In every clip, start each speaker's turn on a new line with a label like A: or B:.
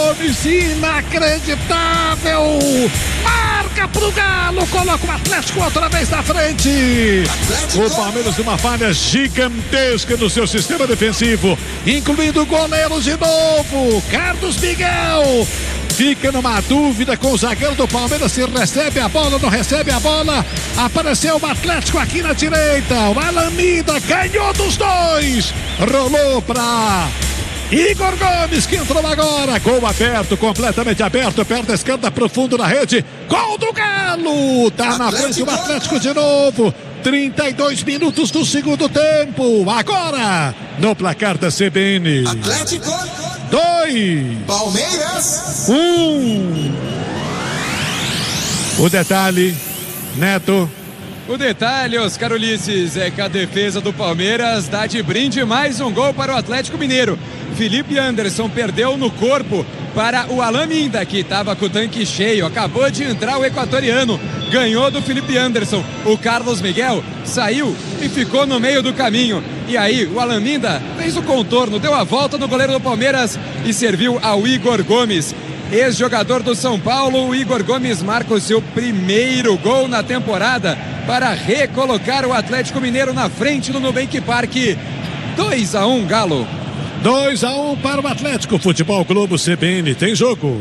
A: Gomes, inacreditável! Marca pro Galo, coloca o Atlético outra vez na frente. O Palmeiras uma falha gigantesca no seu sistema defensivo, incluindo goleiros de novo. Carlos Miguel fica numa dúvida com o zagueiro do Palmeiras se recebe a bola ou não recebe a bola. Apareceu o Atlético aqui na direita. O Alameda ganhou dos dois. Rolou para Igor Gomes, que entrou agora. Gol aberto, completamente aberto. Perto da esquerda, profundo na rede. Gol do Galo. Tá na frente o Atlético de novo. 32 minutos do segundo tempo. Agora, no placar da CBN.
B: Atlético
A: 2,
B: Palmeiras
A: 1. O detalhe, Neto.
C: O detalhe, Oscar Ulisses, é que a defesa do Palmeiras dá de brinde mais um gol para o Atlético Mineiro. Felipe Anderson perdeu no corpo para o Alameda, que estava com o tanque cheio. Acabou de entrar o equatoriano, ganhou do Felipe Anderson. O Carlos Miguel saiu e ficou no meio do caminho. E aí o Alameda fez o contorno, deu a volta no goleiro do Palmeiras e serviu ao Igor Gomes. Ex-jogador do São Paulo, o Igor Gomes marca o seu primeiro gol na temporada para recolocar o Atlético Mineiro na frente do Nubank Parque. 2-1, Galo.
A: 2-1 para o Atlético. Futebol Globo CBN, tem jogo.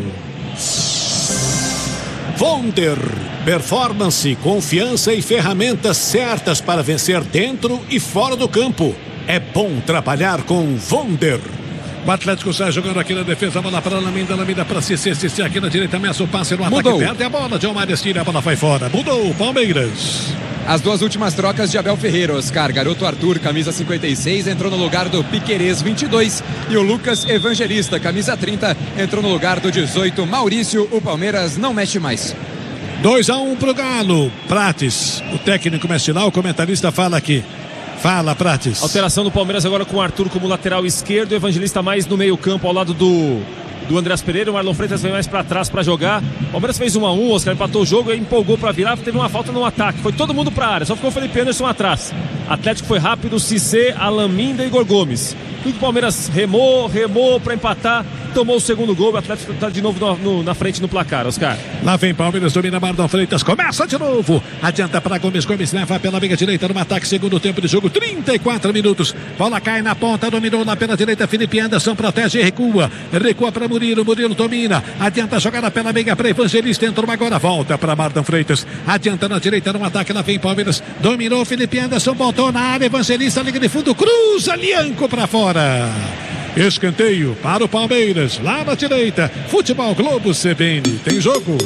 D: Vonder, performance, confiança e ferramentas certas para vencer dentro e fora do campo. É bom trabalhar com Vonder.
A: O Atlético sai jogando aqui na defesa, a bola para Alameda para Cissé aqui na direita, ameaça o passe no ataque, perde a bola, John Marias tira, a bola vai fora, mudou o Palmeiras.
C: As duas últimas trocas de Abel Ferreira, Oscar. Garoto Arthur, camisa 56, entrou no lugar do Piquerez, 22. E o Lucas Evangelista, camisa 30, entrou no lugar do 18, Maurício. O Palmeiras não mexe mais.
A: 2-1 pro Galo. Prates, o técnico mexe lá, o comentarista fala aqui. Fala, Prates.
E: Alteração do Palmeiras agora com o Arthur como lateral esquerdo, o Evangelista mais no meio campo ao lado do Andreas Pereira. O Marlon Freitas vem mais para trás para jogar. O Palmeiras fez 1-1, Oscar empatou o jogo e empolgou para virar. Teve uma falta no ataque, foi todo mundo para a área, só ficou o Felipe Anderson atrás. Atlético foi rápido, Cissé, Alameda e Igor Gomes. Tudo que o Palmeiras remou para empatar, tomou o segundo gol. O Atlético está de novo na frente no placar, Oscar.
A: Lá vem Palmeiras, domina Marlon Freitas, começa de novo, adianta para Gomes, Gomes leva pela meia direita no ataque, segundo tempo de jogo, 34 minutos, bola cai na ponta, dominou lá pela direita, Felipe Anderson protege e recua para Murilo domina, adianta a jogada pela meia para Evangelista, entrou agora, volta para Marlon Freitas, adianta na direita no ataque, lá vem Palmeiras, dominou Felipe Anderson, voltou na área, Evangelista, liga de fundo, cruza, Lianco para fora. Escanteio para o Palmeiras, lá na direita. Futebol Globo CBN, tem jogo.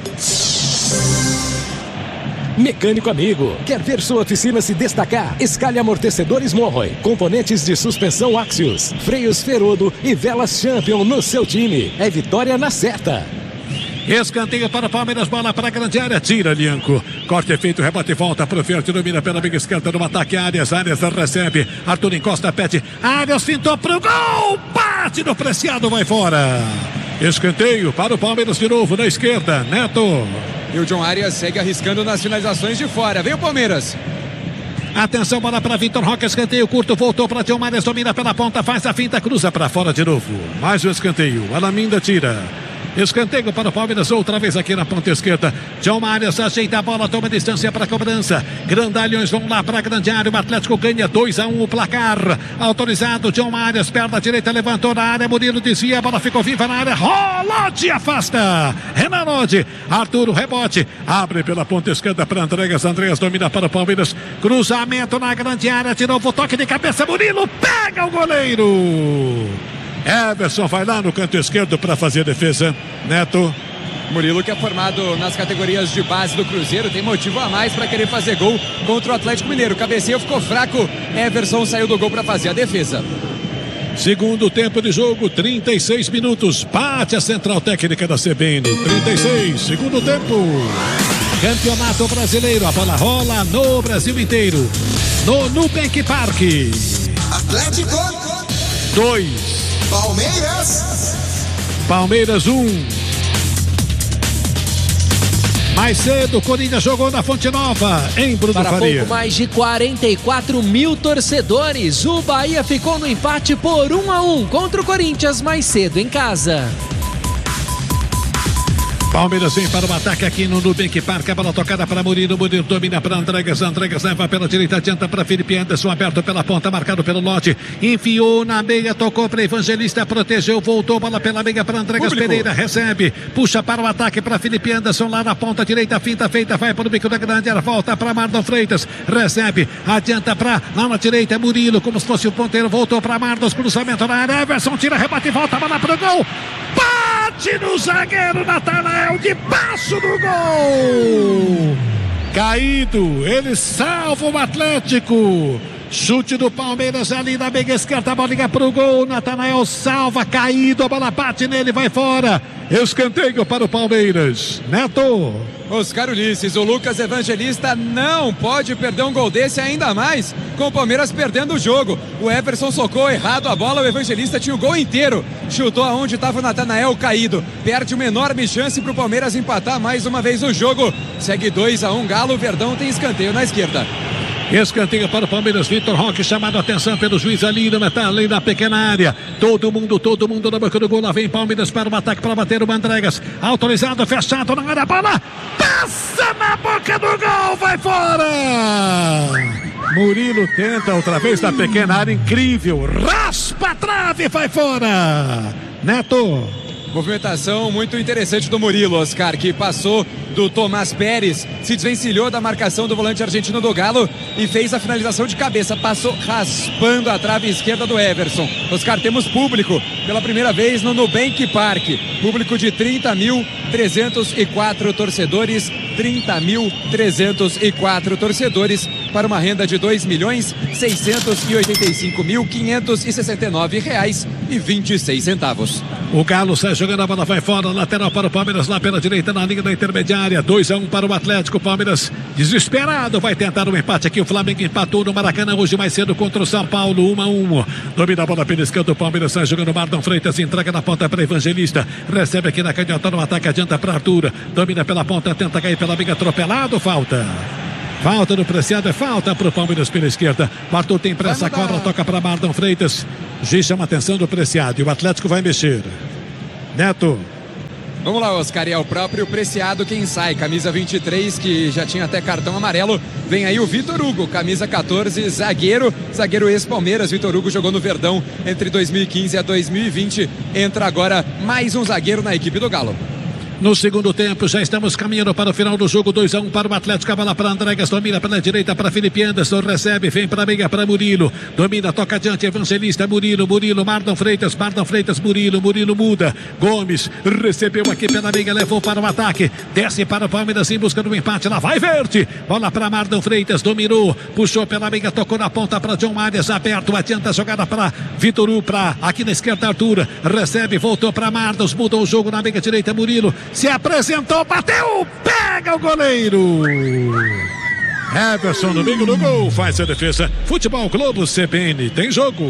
F: Mecânico amigo, quer ver sua oficina se destacar? Escale amortecedores Monroy, componentes de suspensão Axios, freios Ferodo e velas Champion no seu time. É vitória na certa.
A: Escanteio para o Palmeiras, bola para a grande área, tira Lianco, corte feito, rebote e volta para o Verde, domina pela amiga esquerda no ataque, Arias recebe, Arthur encosta, pede, Arias fintou para o gol, bate no preciado, vai fora. Escanteio para o Palmeiras de novo, na esquerda, Neto.
C: E o John Arias segue arriscando nas finalizações de fora, vem o Palmeiras.
A: Atenção, bola para Vitor Roque, escanteio curto, voltou para John Arias, domina pela ponta, faz a finta, cruza para fora de novo, mais um escanteio, Alameda tira. Escanteio para o Palmeiras, outra vez aqui na ponta esquerda. John Marias ajeita a bola, toma distância para a cobrança. Grandalhões vão lá para a grande área. O Atlético ganha 2-1 o placar. Autorizado, John Marias, perna direita, levantou na área. Murilo desvia, a bola ficou viva na área. Rolode afasta. Renan Lodi, Arthur, rebote. Abre pela ponta esquerda para Andreas. Andreas domina para o Palmeiras. Cruzamento na grande área, de novo toque de cabeça. Murilo pega o goleiro. Everson vai lá no canto esquerdo para fazer a defesa. Neto.
C: Murilo, que é formado nas categorias de base do Cruzeiro, tem motivo a mais para querer fazer gol contra o Atlético Mineiro. Cabeceio ficou fraco. Everson saiu do gol para fazer a defesa.
A: Segundo tempo de jogo, 36 minutos. Bate a central técnica da CBN. 36, segundo tempo. Campeonato Brasileiro. A bola rola no Brasil inteiro. No Nubank Parque.
B: Atlético
A: 2. Palmeiras 1. Mais cedo, Corinthians jogou na Fonte Nova, em Bruno
G: Faria. Para pouco mais de 44 mil torcedores, o Bahia ficou no empate por 1-1 contra o Corinthians mais cedo em casa.
A: Palmeiras vem para o ataque aqui no Nubank Park. A bola tocada para Murilo. Murilo domina para Andregas. Andregas leva pela direita, adianta para Felipe Anderson. Aberto pela ponta, marcado pelo Lote. Enfiou na meia, tocou para Evangelista, protegeu, voltou. Bola pela meia para Andregas Pereira. Recebe, puxa para o ataque para Felipe Anderson. Lá na ponta direita, finta feita, vai para o bico da grande área. Volta para Mardon Freitas. Recebe, adianta para lá na direita. Murilo, como se fosse o ponteiro. Voltou para Mardon. Cruzamento na área. Everson tira, rebate e volta. Bola para o gol. Bate no zagueiro Natanael, debaixo do gol. Caído, ele salva o Atlético. Chute do Palmeiras ali na meia esquerda, a bola liga pro gol. Natanael salva, caído, a bola bate nele, vai fora. Escanteio para o Palmeiras. Neto.
C: Oscar Ulisses, o Lucas Evangelista não pode perder um gol desse, ainda mais com o Palmeiras perdendo o jogo. O Everson socou errado a bola, o Evangelista tinha o gol inteiro. Chutou aonde estava o Natanael caído. Perde uma enorme chance para o Palmeiras empatar mais uma vez o jogo. Segue 2-1 Galo, o Verdão tem escanteio na esquerda.
A: Escanteio para o Palmeiras, Vitor Roque chamado a atenção pelo juiz ali no metal, ali na pequena área. Todo mundo na boca do gol. Lá vem Palmeiras para o ataque para bater o Andregas. Autorizado, fechado na área, bola passa na boca do gol, vai fora. Murilo tenta outra vez na pequena área, incrível. Raspa a trave, vai fora. Neto.
C: Movimentação muito interessante do Murilo, Oscar, que passou do Tomás Pérez, se desvencilhou da marcação do volante argentino do Galo e fez a finalização de cabeça, passou raspando a trave esquerda do Everson. Oscar, temos público pela primeira vez no Nubank Park, público de 30.304 torcedores, 30.304 torcedores para uma renda de R$2.685.569,26.
A: O Galo sai jogando, a bola vai fora, lateral para o Palmeiras lá pela direita na linha da intermediária, 2-1 para o Atlético. Palmeiras desesperado, vai tentar um empate aqui. O Flamengo empatou no Maracanã hoje mais cedo contra o São Paulo, 1-1. Domina a bola pela esquerda, o Palmeiras sai jogando, Mardon Freitas entrega na ponta para Evangelista, recebe aqui na canhota no ataque, adianta para Arthur, domina pela ponta, tenta cair pela amiga, atropelado, falta do Preciado, é falta para o Palmeiras pela esquerda. O Arthur tem pressa, cobra, toca para Mardon Freitas. O juiz chama a atenção do Preciado e o Atlético vai mexer. Neto.
C: Vamos lá, Oscar, e é o próprio Preciado quem sai, camisa 23, que já tinha até cartão amarelo. Vem aí o Vitor Hugo, camisa 14, zagueiro ex-Palmeiras. Vitor Hugo jogou no Verdão entre 2015 a 2020. Entra agora mais um zagueiro na equipe do Galo.
A: No segundo tempo, já estamos caminhando para o final do jogo, 2-1 para o Atlético, a bola para Andregas, domina pela direita para Felipe Anderson, recebe, vem para a meia para Murilo, domina, toca adiante, Evangelista, Murilo, Mardon Freitas, Murilo muda, Gomes, recebeu aqui pela meia, levou para o ataque, desce para o Palmeiras em busca do empate, lá vai Verde, bola para Mardon Freitas, dominou, puxou pela meia, tocou na ponta para John Arias, aberto, adianta a jogada para Vitor Hugo, para aqui na esquerda, Arthur, recebe, voltou para Mardon, mudou o jogo na meia direita, Murilo, se apresentou, bateu, pega o goleiro. Everson no meio do gol, faz a defesa. Futebol Globo CBN, tem jogo.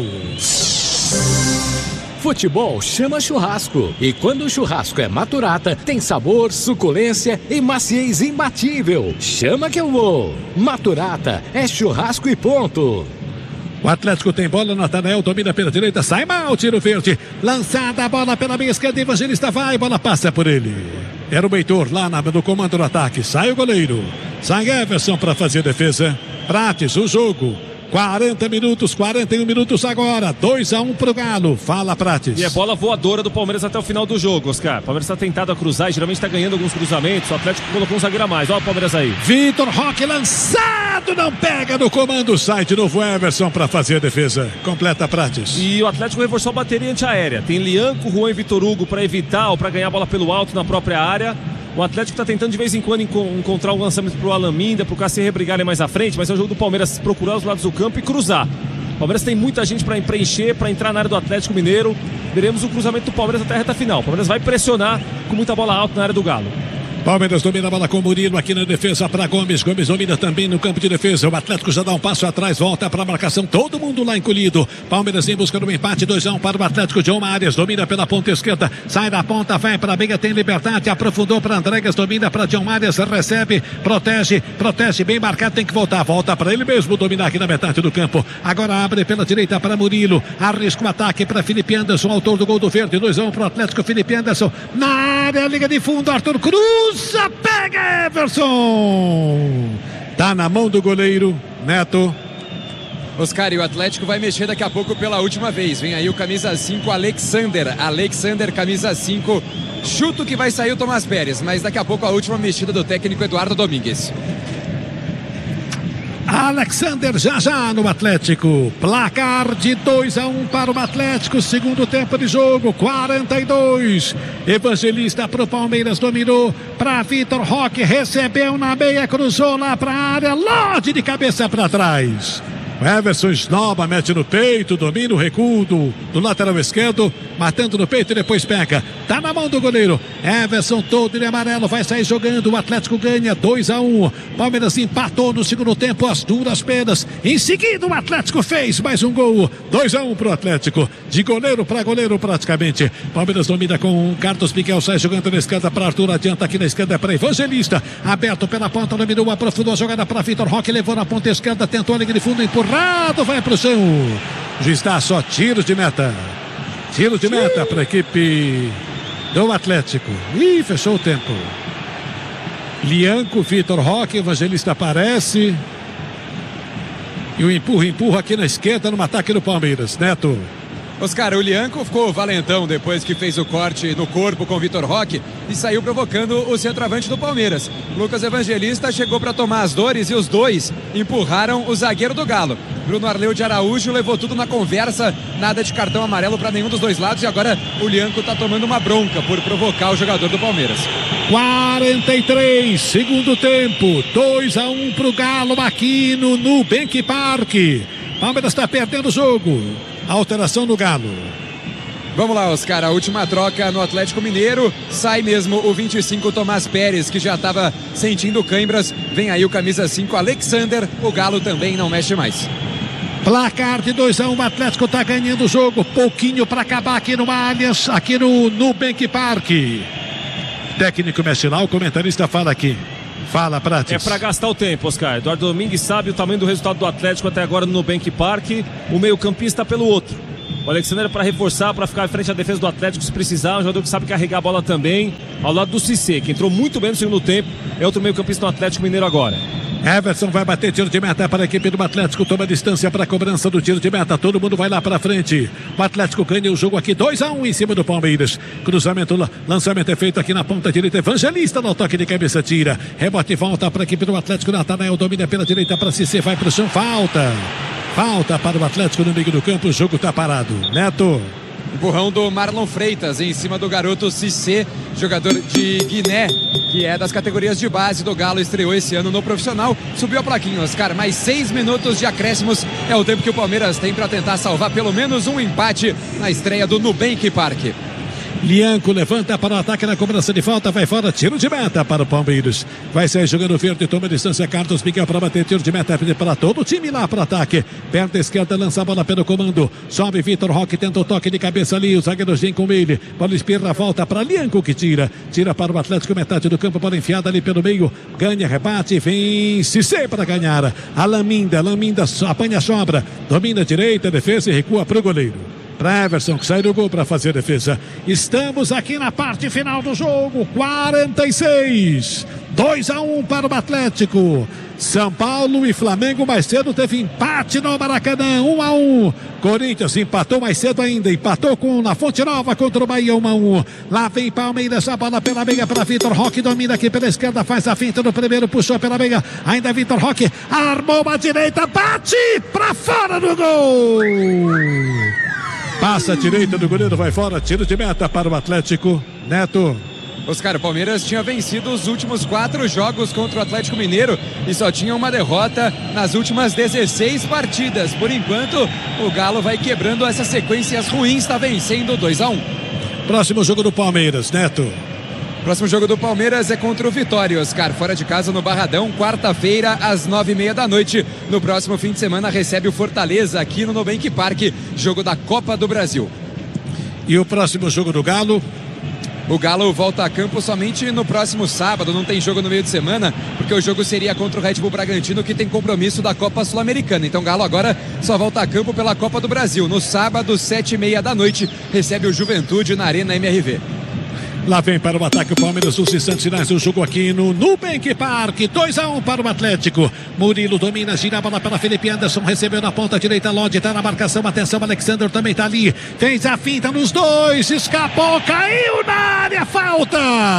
F: Futebol chama churrasco. E quando o churrasco é Maturata, tem sabor, suculência e maciez imbatível. Chama que eu vou. Maturata é churrasco e ponto.
A: O Atlético tem bola, Natanael domina pela direita, sai mal, tiro verde, lançada a bola pela meia esquerda, Evangelista vai, bola passa por ele. Era o Heitor lá no comando do ataque, sai o goleiro, sai Everson para fazer defesa. Prates, o jogo, 41 minutos agora, 2-1 pro Galo, fala Prates.
E: E é bola voadora do Palmeiras até o final do jogo, Oscar. O Palmeiras está tentado a cruzar e geralmente está ganhando alguns cruzamentos, o Atlético colocou um zagueiro a mais, olha o Palmeiras aí.
A: Vitor Roque lançado, não pega no comando, sai de novo Everson para fazer a defesa, completa Prates.
E: E o Atlético reforçou a bateria antiaérea, tem Lianco, Juan e Vitor Hugo para evitar ou para ganhar a bola pelo alto na própria área. O Atlético está tentando de vez em quando encontrar um lançamento para o Alaminda, para o Cássio rebrigarem mais à frente, mas é o jogo do Palmeiras procurar os lados do campo e cruzar. O Palmeiras tem muita gente para preencher, para entrar na área do Atlético Mineiro. Veremos o cruzamento do Palmeiras até a reta final. O Palmeiras vai pressionar com muita bola alta na área do Galo.
A: Palmeiras domina a bola com o Murilo aqui na defesa para Gomes. Gomes domina também no campo de defesa. O Atlético já dá um passo atrás, volta para a marcação. Todo mundo lá encolhido. Palmeiras em busca do empate. 2-1 para o Atlético. John Arias domina pela ponta esquerda. Sai da ponta, vai para a Veiga, tem liberdade. Aprofundou para Andregas, domina para John Arias. Recebe, protege bem marcado. Tem que voltar. Volta para ele mesmo dominar aqui na metade do campo. Agora abre pela direita para Murilo. Arrisca o ataque para Felipe Anderson, autor do gol do verde. 2-1 para o Atlético. Felipe Anderson na área, liga de fundo. Arthur Cruz. Pega Everson, tá na mão do goleiro Neto.
C: Oscar, e o Atlético vai mexer daqui a pouco pela última vez. Vem aí o camisa 5 Alexander, camisa 5. Chuto que vai sair o Tomás Pérez, mas daqui a pouco a última mexida do técnico Eduardo Domingues.
A: Alexander já no Atlético. Placar de 2-1 para o Atlético. Segundo tempo de jogo, 42. Evangelista pro Palmeiras, dominou para Vitor Roque, recebeu na meia, cruzou lá para a área, Lodge de cabeça para trás. O Everson esnoba, mete no peito, domina o recuo do lateral esquerdo, matando no peito e depois pega. Tá na mão do goleiro. Everson todo de amarelo, vai sair jogando. O Atlético ganha 2-1. Palmeiras empatou no segundo tempo, as duras penas. Em seguida, o Atlético fez mais um gol. 2-1 pro Atlético. De goleiro para goleiro, praticamente. Palmeiras domina com o Carlos Miguel, sai jogando na esquerda para Arthur. Adianta aqui na esquerda para Evangelista. Aberto pela ponta, dominou, aprofundou a jogada para Vitor Roque. Levou na ponta esquerda, tentou a linha de fundo, empurrado, vai pro chão. Juiz dá só tiros de meta. Tiro de meta para a equipe do Atlético. Ih, fechou o tempo. Lianco, Vitor Roque, Evangelista aparece. E o empurra aqui na esquerda no ataque do Palmeiras. Neto.
C: Oscar, o Lianco ficou valentão depois que fez o corte no corpo com o Vitor Roque e saiu provocando o centroavante do Palmeiras. Lucas Evangelista chegou para tomar as dores e os dois empurraram o zagueiro do Galo. Bruno Arleu de Araújo levou tudo na conversa, nada de cartão amarelo para nenhum dos dois lados e agora o Lianco está tomando uma bronca por provocar o jogador do Palmeiras.
A: 43, segundo tempo, 2-1 pro Galo aqui no Nubank Park. Palmeiras está perdendo o jogo. Alteração no Galo.
C: Vamos lá, Oscar, a última troca no Atlético Mineiro. Sai mesmo o 25 Tomás Pérez, que já estava sentindo câimbras. Vem aí o camisa 5 Alexander. O Galo também não mexe mais.
A: Placar de 2-1, o Atlético está ganhando o jogo. Pouquinho para acabar aqui no Allianz, aqui no Nubank Park. Técnico mexe lá, o comentarista fala aqui. Fala, Prates.
E: É para gastar o tempo, Oscar. Eduardo Domingues sabe o tamanho do resultado do Atlético até agora no Nubank Park. O meio-campista pelo outro. O Alexander para reforçar, para ficar à frente da defesa do Atlético se precisar. Um jogador que sabe carregar a bola também. Ao lado do Cissé, que entrou muito bem no segundo tempo. É outro meio-campista no Atlético Mineiro agora.
A: Everson vai bater tiro de meta para a equipe do Atlético. Toma distância para a cobrança do tiro de meta. Todo mundo vai lá para frente. O Atlético ganha o jogo aqui 2-1 em cima do Palmeiras. Cruzamento, lançamento é feito aqui na ponta direita. Evangelista no toque de cabeça, tira. Rebote e volta para a equipe do Atlético. Natanael domina pela direita para Cissé. Vai para o chão. Falta para o Atlético no meio do campo. O jogo está parado. Neto.
C: Empurrão do Marlon Freitas em cima do garoto Cissé, jogador de Guiné, que é das categorias de base do Galo, estreou esse ano no profissional. Subiu a plaquinha, Oscar, mais 6 minutos de acréscimos é o tempo que o Palmeiras tem para tentar salvar pelo menos um empate na estreia do Nubank Park.
A: Lianco levanta para o ataque na cobrança de falta, vai fora, tiro de meta para o Palmeiras. Vai sair jogando verde, toma distância, Carlos Miguel para bater, tiro de meta para todo o time lá para o ataque. Perna esquerda, lança a bola pelo comando, sobe Vitor Roque, tenta o toque de cabeça ali, o zagueiro vem com ele, bola espirra, volta para Lianco que tira para o Atlético, metade do campo, bola enfiada ali pelo meio, ganha, rebate, vem Cissé para ganhar. A Laminda apanha a sobra, domina a direita, defesa e recua para o goleiro. Para Everson, que sai do gol para fazer a defesa. Estamos aqui na parte final do jogo. 46. 2-1 para o Atlético. São Paulo e Flamengo mais cedo teve empate no Maracanã. 1-1. Corinthians empatou mais cedo ainda. Empatou na Fonte Nova contra o Bahia. 1-1. Lá vem Palmeiras. A bola pela meia para Vitor Roque. Domina aqui pela esquerda. Faz a finta no primeiro. Puxou pela meia. Ainda Vitor Roque. Armou uma direita. Bate para fora do gol. Passa a direita do goleiro, vai fora, tiro de meta para o Atlético. Neto.
C: Oscar, o Palmeiras tinha vencido os últimos 4 jogos contra o Atlético Mineiro e só tinha uma derrota nas últimas 16 partidas. Por enquanto, o Galo vai quebrando essas sequências ruins, está vencendo 2-1.
A: Próximo jogo do Palmeiras, Neto.
C: Próximo jogo do Palmeiras é contra o Vitória, Oscar, fora de casa no Barradão, quarta-feira às 9h30 da noite. No próximo fim de semana recebe o Fortaleza aqui no Nubank Park, jogo da Copa do Brasil.
A: E o próximo jogo do Galo?
C: O Galo volta a campo somente no próximo sábado, não tem jogo no meio de semana, porque o jogo seria contra o Red Bull Bragantino, que tem compromisso da Copa Sul-Americana. Então o Galo agora só volta a campo pela Copa do Brasil. No sábado, 7h30 da noite, recebe o Juventude na Arena MRV.
A: Lá vem para o ataque o Palmeiras, os instantes finais do jogo aqui no Nubank Park. 2-1 para o Atlético. Murilo domina, gira a bola para Felipe Anderson, recebeu na ponta direita, Lodi está na marcação, atenção, Alexandre também está ali, fez a finta nos dois, escapou, caiu na área, falta!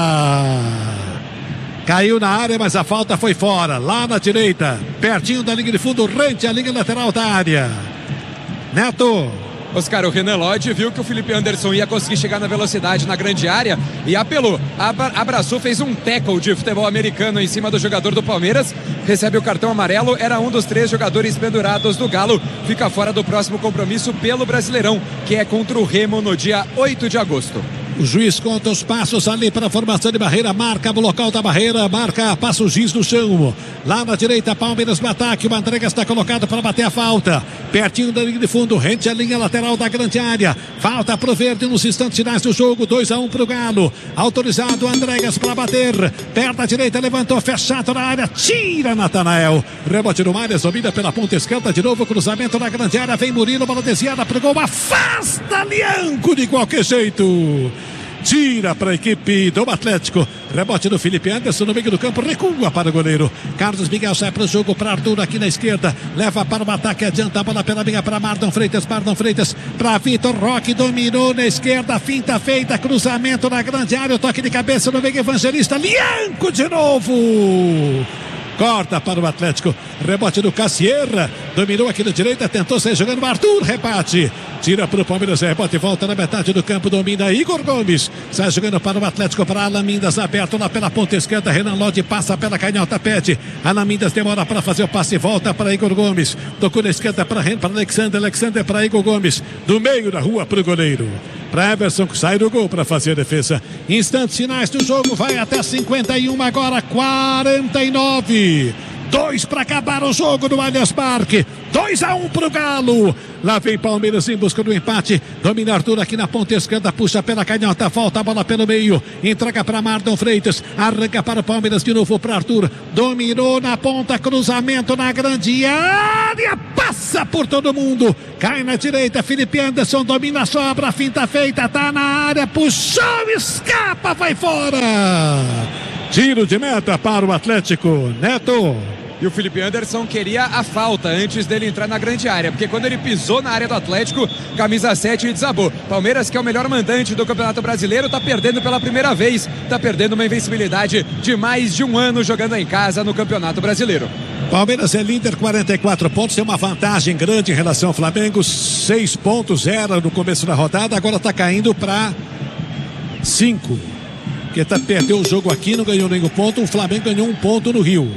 A: Caiu na área, mas a falta foi fora, lá na direita, pertinho da linha de fundo, rente a linha lateral da área. Neto.
C: Oscar, o Renan Lodi viu que o Felipe Anderson ia conseguir chegar na velocidade na grande área e apelou, abraçou, fez um tackle de futebol americano em cima do jogador do Palmeiras, recebe o cartão amarelo, era um dos 3 jogadores pendurados do Galo, fica fora do próximo compromisso pelo Brasileirão, que é contra o Remo no dia 8 de agosto.
A: O juiz conta os passos ali para a formação de barreira, marca o local da barreira, marca, passa o giz no chão. Lá na direita, Palmeiras no ataque, o André está colocado para bater a falta. Pertinho da linha de fundo, rente a linha lateral da grande área. Falta pro Verde nos instantes finais do jogo, 2-1 pro Galo. Autorizado o André para bater. Perto da direita, levantou, fechado na área, tira Natanael. Rebote no Marias, domina pela ponta esquerda, de novo cruzamento na grande área, vem Murilo, bola desviada pro gol, afasta Lianco de qualquer jeito. Tira para a equipe do Atlético. Rebote do Felipe Anderson no meio do campo. Recua para o goleiro. Carlos Miguel sai para o jogo para Arthur aqui na esquerda. Leva para o ataque. Adianta a bola pela linha para Mardon Freitas. Mardon Freitas para Vitor Roque. Dominou na esquerda. Finta feita. Cruzamento na grande área. O toque de cabeça no meio Evangelista. Lianco de novo. Corta para o Atlético. Rebote do Cassierra. Dominou aqui na direita. Tentou sair jogando. Arthur rebate. Tira para o Palmeiras. Rebote e volta na metade do campo. Domina Igor Gomes. Sai jogando para o Atlético. Para Alan Mindas. Aberto lá pela ponta esquerda. Renan Lodi passa pela canhota. Pede. Alan Mindas demora para fazer o passe. Volta para Igor Gomes. Tocou na esquerda para Alexander. Alexander para Igor Gomes. Do meio da rua para o goleiro. Para Everson, que sai do gol para fazer a defesa. Instantes finais do jogo, vai até 51, agora 49. 2 para acabar o jogo no Allianz Parque. 2-1 para o Galo. Lá vem Palmeiras em busca do empate. Domina Arthur aqui na ponta esquerda. Puxa pela canhota. Falta a bola pelo meio. Entrega para Mardon Freitas. Arranca para o Palmeiras de novo para Arthur. Dominou na ponta. Cruzamento na grande área. Passa por todo mundo. Cai na direita. Felipe Anderson domina a sobra. Finta feita. Tá na área. Puxou. Escapa. Vai fora. Tiro de meta para o Atlético. Neto.
C: E o Felipe Anderson queria a falta antes dele entrar na grande área, porque quando ele pisou na área do Atlético, camisa 7 desabou. Palmeiras, que é o melhor mandante do Campeonato Brasileiro, tá perdendo pela primeira vez, tá perdendo uma invencibilidade de mais de um ano jogando em casa no Campeonato Brasileiro.
A: Palmeiras é líder, 44 pontos, tem uma vantagem grande em relação ao Flamengo, 6 pontos era no começo da rodada, agora tá caindo para 5. Porque perdeu o jogo aqui, não ganhou nenhum ponto, o Flamengo ganhou 1 ponto no Rio.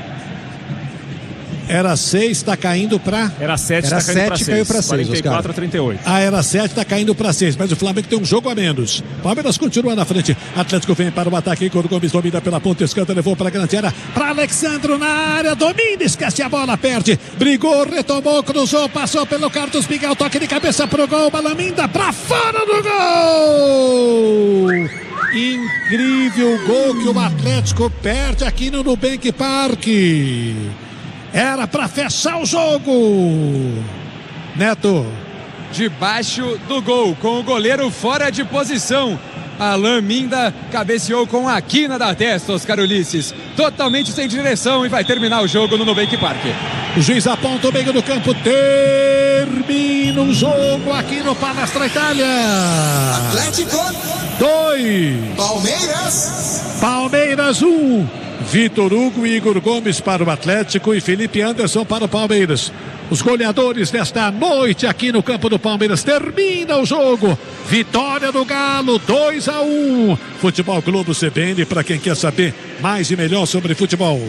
A: Era 6, está caindo para...
E: Era 7, está caiu para 6. 44 a 38.
A: Ah, era 7, está caindo para 6. Mas o Flamengo tem um jogo a menos. Palmeiras continua na frente. Atlético vem para o ataque. Igor Gomes domina pela ponta esquerda. Levou para a grande área. Para Alexandro na área. Domina, esquece a bola, perde. Brigou, retomou, cruzou, passou pelo Carlos Miguel. Toque de cabeça para o gol. Balaminda para fora do gol. Incrível gol que o Atlético perde aqui no Nubank Park. Era para fechar o jogo. Neto.
C: Debaixo do gol, com o goleiro fora de posição. Alan Minda cabeceou com a quina da testa, Oscar Ulisses. Totalmente sem direção e vai terminar o jogo no Nubank Park.
A: O juiz aponta o meio do campo. Termina o jogo aqui no Palestra Itália.
B: Atlético
A: 2. Palmeiras 1. Vitor Hugo e Igor Gomes para o Atlético e Felipe Anderson para o Palmeiras. Os goleadores desta noite aqui no campo do Palmeiras. Termina o jogo. Vitória do Galo, 2-1. Futebol Globo CBN para quem quer saber mais e melhor sobre futebol.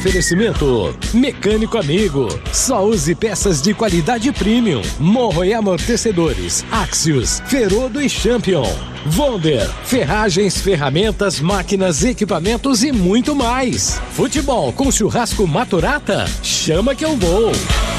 F: Oferecimento Mecânico Amigo. Só use peças de qualidade premium. Morro e amortecedores, Axios, Ferodo e Champion. Wonder, ferragens, ferramentas, máquinas, equipamentos e muito mais. Futebol com churrasco Maturata? Chama que eu vou.